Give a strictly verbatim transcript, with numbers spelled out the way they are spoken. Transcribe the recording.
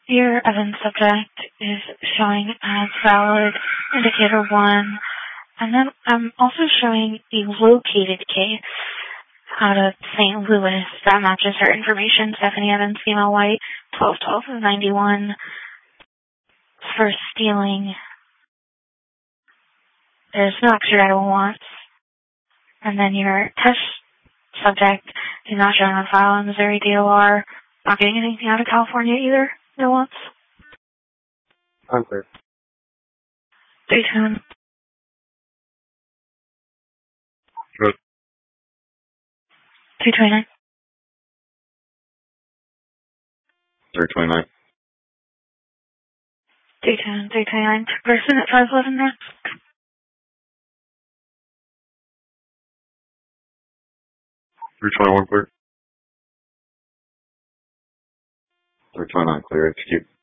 Your evidence subject is showing as valid indicator one. And then I'm also showing a located case out of Saint Louis that matches her information. Stephanie Evans, female, white, twelve twelve ninety-one, for stealing. There's no extraditable wants. And then your test subject is not showing on file in Missouri D O R. Not getting anything out of California either. No wants. I'm clear. Stay tuned. Good. three twenty-nine. three twenty-nine. three ten, three twenty-nine. Person at five eleven next. three twenty-one clear. three twenty-nine clear. Execute.